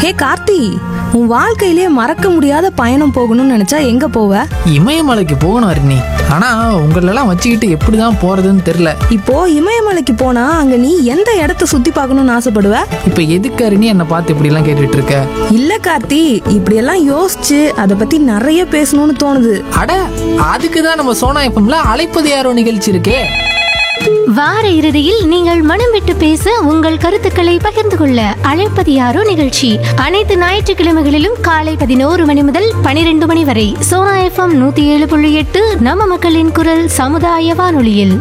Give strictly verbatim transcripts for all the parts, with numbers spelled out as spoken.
ஹே கார்த்தி, உன் வாழ்க்கையிலே மறக்க முடியாத பயணம் போகணும்னு நினைச்சா எங்க போவ? இமயமலைக்கு போகணும் அருணி. ஆனா உங்களெல்லாம் வச்சுக்கிட்டு எப்படிதான் போறதுன்னு தெரியல. இப்போ இமயமலைக்கு போனா அங்க நீ எந்த இடத்த சுத்தி பார்க்கணும்னு ஆசைப்படுவ? இப்ப எதுக்கு அருணி என்னை பார்த்து இப்படி எல்லாம் கேட்டுட்டு இருக்க? இல்ல கார்த்தி, இப்படியெல்லாம் யோசிச்சு அதை பத்தி நிறைய பேசணும்னு தோணுது. அட, அதுக்குதான் நம்ம சோனா எஃப்எம்ல அழைப்பது யாரோ நிகழ்ச்சி இருக்கே. வார இறுதியில் நீங்கள் மனம் விட்டு பேச உங்கள் கருத்துக்களை பகிர்ந்து கொள்ள அழைப்பது யாரோ நிகழ்ச்சி அனைத்து ஞாயிற்றுக்கிழமைகளிலும் காலை பதினோரு மணி முதல் பனிரெண்டு மணி வரை சோனா எஃப்எம் நூத்தி ஏழு புள்ளி எட்டு நம்ம மக்களின் குரல் சமுதாய வானொலியில்.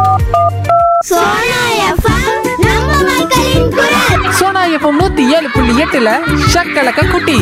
சோனா எஃப்எம் நூத்தி ஏழு புள்ளி எட்டுல ஷக்கலக்க குட்டி.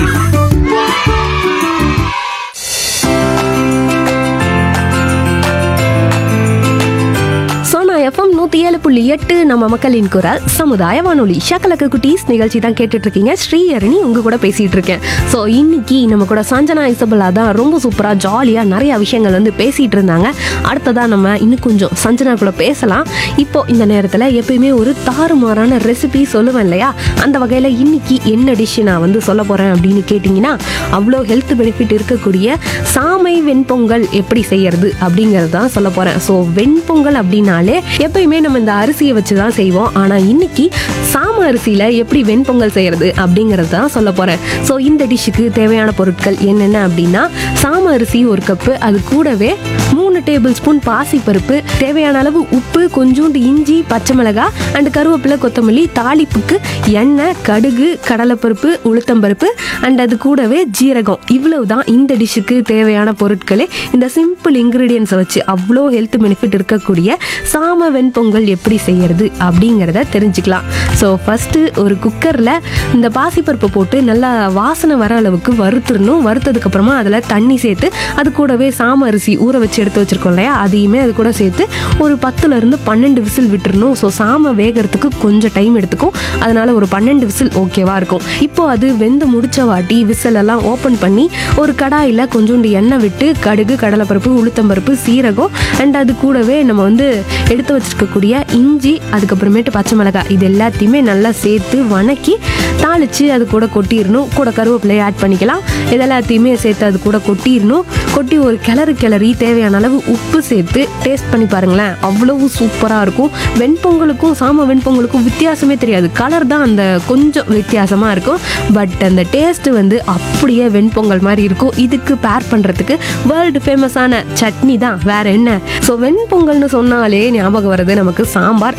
எஃப்எம் நூத்தி ஏழு புள்ளி எட்டு நம்ம மக்களின் குரல் சமுதாய வானொலி. ஷக்கலக்க குட்டீஸ் நிகழ்ச்சி தான் கேட்டுட்டு இருக்கீங்க. ஸ்ரீஹரணி உங்க கூட பேசிட்டு இருக்கேன். ஸோ இன்னைக்கு நம்ம கூட சஞ்சனா இசபெல்லா தான் ரொம்ப சூப்பரா ஜாலியா நிறைய விஷயங்கள் வந்து பேசிட்டு இருந்தாங்க. அடுத்ததா நம்ம இன்னும் கொஞ்சம் சஞ்சனா கூட பேசலாம். இப்போ இந்த நேரத்துல எப்பயுமே ஒரு தாறுமாறான ரெசிபி சொல்லுவேன் இல்லையா, அந்த வகையில இன்னைக்கு என்ன டிஷ் நான் வந்து சொல்ல போறேன் அப்படின்னு கேட்டீங்கன்னா, அவ்வளோ ஹெல்த் பெனிஃபிட் இருக்கக்கூடிய சாமை வெண்பொங்கல் எப்படி செய்யறது அப்படிங்கிறது தான் சொல்ல போறேன். ஸோ வெண்பொங்கல் அப்படின்னாலே எப்பயுமே நம்ம இந்த அரிசியை வச்சுதான் செய்வோம். ஆனா இன்னைக்கு சாம அரிசியில எப்படி வெண்பொங்கல் செய்யறது அப்படிங்கறது தான் சொல்ல போறேன். ஸோ இந்த டிஷ்ஷுக்கு தேவையான பொருட்கள் என்னென்ன அப்படின்னா, சாம அரிசி ஒரு கப்பு, அது கூடவே மூணு டேபிள் ஸ்பூன் பாசி பருப்பு, தேவையான அளவு உப்பு, கொஞ்சோண்டு இஞ்சி, பச்சை மிளகாய் அண்ட் கருவேப்பிலை, கொத்தமல்லி, தாளிப்புக்கு எண்ணெய், கடுகு, கடலைப்பருப்பு, உளுத்தம்பருப்பு அண்ட் அது கூடவே ஜீரகம். இவ்வளவுதான் இந்த டிஷ்ஷுக்கு தேவையான பொருட்களே. இந்த சிம்பிள் இன்கிரீடியன்ஸை வச்சு அவ்வளோ ஹெல்த் பெனிஃபிட் இருக்கக்கூடிய சாம வெண்பொங்கல் எப்படி செய்யறது அப்படிங்கிறத தெரிஞ்சுக்கலாம். ஸோ ஃபர்ஸ்ட் ஒரு குக்கர்ல இந்த பாசிப்பருப்பை போட்டு நல்லா வாசனை வர அளவுக்கு வறுத்துடணும். வறுத்ததுக்கு அப்புறமா அதில் தண்ணி சேர்த்து அது கூடவே சாம அரிசி ஊற வச்சு எடுத்து வச்சிருக்கோம் இல்லையா, அதையுமே அது கூட சேர்த்து ஒரு பத்துல இருந்து பன்னெண்டு விசில் விட்டுறணும். ஸோ சாம வேகிறதுக்கு கொஞ்சம் டைம் எடுத்துக்கும், அதனால ஒரு பன்னெண்டு விசில் ஓகேவா இருக்கும். இப்போ அது வெந்து முடிச்ச வாட்டி விசில் எல்லாம் ஓப்பன் பண்ணி ஒரு கடாயில் கொஞ்சோண்டு எண்ணெய் விட்டு கடுகு, கடலைப்பருப்பு, உளுத்தம்பருப்பு, சீரகம் அண்ட் அது கூடவே நம்ம வந்து எடுத்து வச்சிருக்கக்கூடிய இஞ்சி, அதுக்கப்புறமேட்டு பச்சை மிளகாய், இது எல்லாத்தையுமே நல்லா சேர்த்து வணக்கி தாளிச்சு அது கூட கொட்டிடணும். கூட கருவேப்பிலையை ஆட் பண்ணிக்கலாம். இது எல்லாத்தையுமே சேர்த்து அது கூட கொட்டிடணும். கொட்டி ஒரு கிளறு கிளறி தேவையான அளவு உப்பு சேர்த்து டேஸ்ட் பண்ணி பாருங்களேன், அவ்வளவு சூப்பராக இருக்கும். வெண்பொங்கலுக்கும் சாம வெண்பொங்கலுக்கும் வித்தியாசமே தெரியாது, கலர் தான் அந்த கொஞ்சம் வித்தியாசமாக இருக்கும். பட் அந்த டேஸ்ட் வந்து அப்படியே வெண்பொங்கல் மாதிரி இருக்கும். இதுக்கு பேர் பண்ணுறதுக்கு வேர்ல்டு ஃபேமஸான சட்னி தான், வேற என்ன. ஸோ வெண்பொங்கல்னு சொன்னாலே ஞாபகம் வருது நமக்கு சாம்பார்.